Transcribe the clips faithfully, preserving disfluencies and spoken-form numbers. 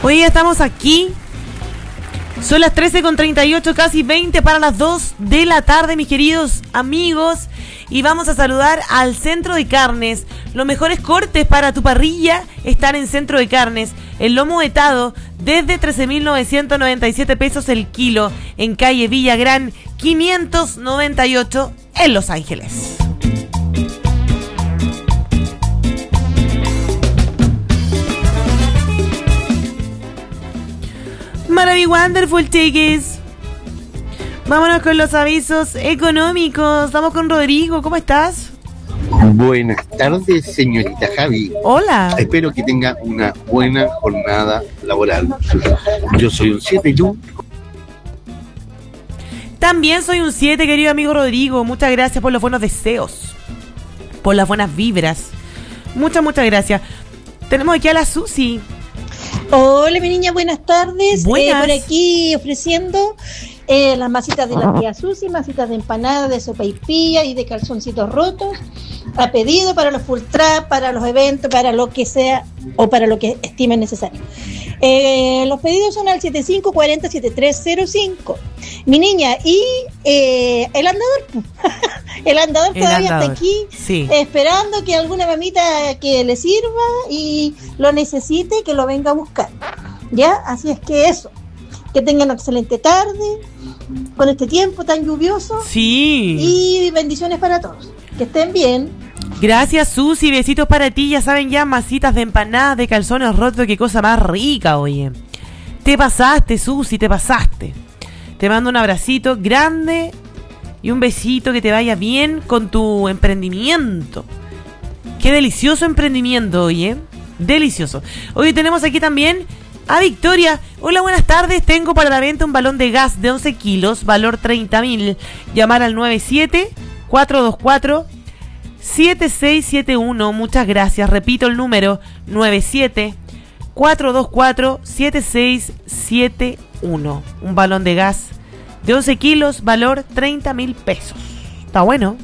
Hoy ya estamos aquí. Son las trece con treinta y ocho, casi veinte para las dos de la tarde, mis queridos amigos. Y vamos a saludar al Centro de Carnes. Los mejores cortes para tu parrilla están en Centro de Carnes. El lomo vetado desde trece mil novecientos noventa y siete pesos el kilo en calle Villagrán quinientos noventa y ocho en Los Ángeles. Maraví Wonderful, chiquis. Vámonos con los avisos económicos. Vamos con Rodrigo. ¿Cómo estás? Buenas tardes, señorita Javi. Hola. Espero que tenga una buena jornada laboral. Yo soy un siete y tú. También soy un siete, querido amigo Rodrigo. Muchas gracias por los buenos deseos, por las buenas vibras. Muchas, muchas gracias. Tenemos aquí a la Susi. Hola, mi niña, buenas tardes. Buenas. Eh, por aquí ofreciendo eh, las masitas de la tía Susi, masitas de empanada, de sopaipilla y de calzoncitos rotos, a pedido para los full trap, para los eventos, para lo que sea o para lo que estimen necesario. Eh, los pedidos son al setenta y cinco cuarenta setenta y tres cero cinco. Mi niña, y eh, el andador, el andador El todavía andador, está aquí, sí. esperando que alguna mamita que le sirva y lo necesite, que lo venga a buscar. ¿Ya? Así es que eso. Que tengan una excelente tarde, con este tiempo tan lluvioso. Sí. Y bendiciones para todos. Que estén bien. Gracias, Susi. Besitos para ti. Ya saben, ya masitas de empanadas, de calzones rotos. Qué cosa más rica, oye. Te pasaste, Susi, te pasaste. Te mando un abracito grande y un besito, que te vaya bien con tu emprendimiento. Qué delicioso emprendimiento, oye. Delicioso. Hoy tenemos aquí también a Victoria. Hola, buenas tardes. Tengo para la venta un balón de gas de once kilos, valor treinta mil. Llamar al nueve siete cuatro dos cuatro siete seis siete uno. Muchas gracias. Repito el número: nueve siete cuatro dos cuatro siete seis siete uno. Un balón de gas de once kilos, valor treinta mil pesos. Está bueno.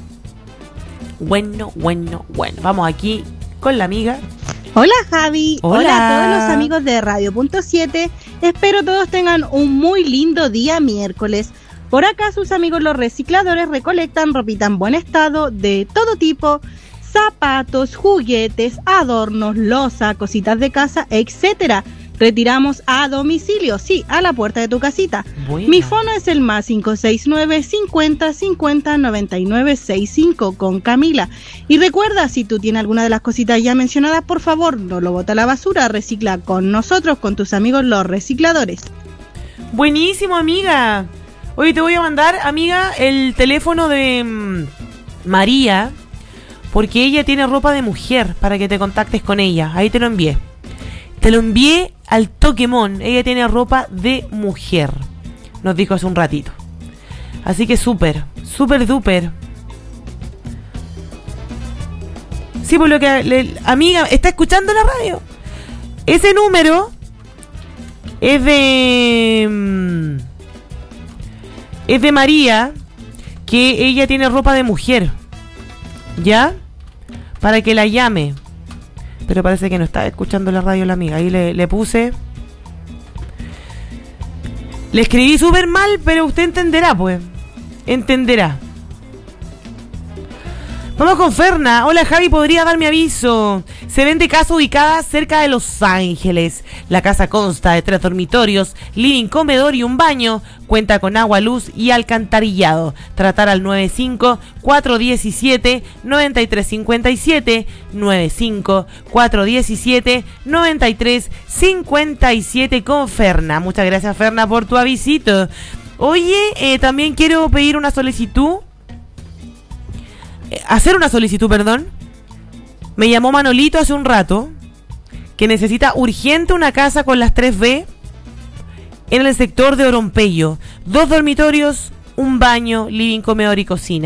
Bueno, bueno, bueno. Vamos aquí con la amiga. Hola, Javi. Hola. Hola a todos los amigos de Radio Punto siete. Espero todos tengan un muy lindo día miércoles. Por acá sus amigos los recicladores recolectan ropita en buen estado de todo tipo, zapatos, juguetes, adornos, loza, cositas de casa, etcétera. Retiramos a domicilio, sí, a la puerta de tu casita. Buena. Mi fono es el más cinco seis nueve cincuenta cincuenta noventa y nueve sesenta y cinco con Camila. Y recuerda, si tú tienes alguna de las cositas ya mencionadas, por favor, no lo bota a la basura, recicla con nosotros, con tus amigos los recicladores. Buenísimo, amiga. Hoy te voy a mandar, amiga, el teléfono de mmm, María, porque ella tiene ropa de mujer, para que te contactes con ella. Ahí te lo envié. Te lo envié al Toquemón. Ella tiene ropa de mujer, nos dijo hace un ratito. Así que súper, súper duper. Sí, por lo que... Le, amiga, ¿está escuchando la radio? Ese número es de... Mmm, es de María, que ella tiene ropa de mujer. ¿Ya? Para que la llame. Pero parece que no está escuchando la radio la amiga. Ahí le, le puse. Le escribí súper mal, pero usted entenderá, pues. Entenderá. Vamos con Ferna. Hola, Javi, ¿podría darme aviso? Se vende casa ubicada cerca de Los Ángeles. La casa consta de tres dormitorios, living, comedor y un baño. Cuenta con agua, luz y alcantarillado. Tratar al nueve cinco cuatro uno siete nueve tres cinco siete, nueve cinco cuatro uno siete nueve tres cinco siete con Ferna. Muchas gracias, Ferna, por tu avisito. Oye, eh, también quiero pedir una solicitud. Hacer una solicitud, perdón. Me llamó Manolito hace un rato, que necesita urgente una casa con las tres B en el sector de Orompeyo. Dos dormitorios, un baño, living, comedor y cocina.